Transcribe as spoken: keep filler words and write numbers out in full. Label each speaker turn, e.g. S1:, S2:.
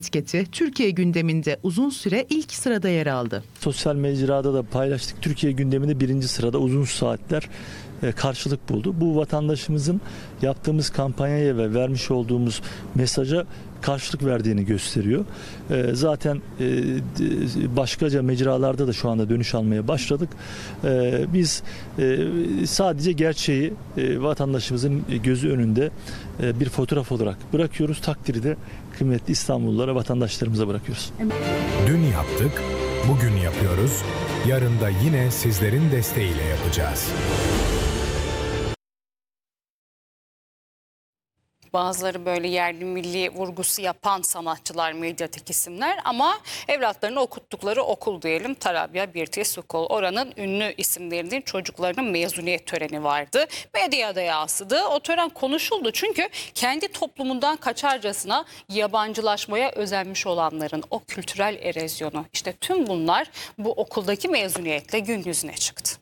S1: etiketi Türkiye gündeminde uzun süre ilk sırada yer aldı.
S2: Sosyal mecrada da paylaştık. Türkiye gündeminde birinci sırada uzun saatler karşılık buldu. Bu vatandaşımızın yaptığımız kampanyaya ve vermiş olduğumuz mesaja karşılık verdiğini gösteriyor. Zaten başkaca mecralarda da şu anda dönüş almaya başladık. Biz sadece gerçeği vatandaşımızın gözü önünde bir fotoğraf olarak bırakıyoruz. Takdiri de kıymetli İstanbullulara, vatandaşlarımıza bırakıyoruz.
S3: Dün yaptık, bugün yapıyoruz. Yarın da yine sizlerin desteğiyle yapacağız.
S4: Bazıları böyle yerli milli vurgusu yapan sanatçılar, medyatik isimler ama evlatlarını okuttukları okul diyelim Tarabya Birti School. Oranın ünlü isimlerinin çocuklarının mezuniyet töreni vardı. Medyada yansıdı. O tören konuşuldu çünkü kendi toplumundan kaçarcasına yabancılaşmaya özenmiş olanların o kültürel erozyonu, işte tüm bunlar bu okuldaki mezuniyetle gün yüzüne çıktı.